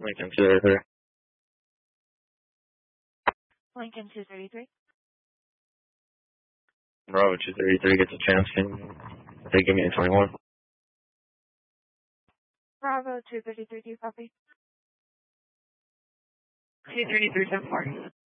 Lincoln 233. Lincoln 233. Bravo 233 gets a chance. Can they give me a 21? Bravo 233, do you copy? 233, 740.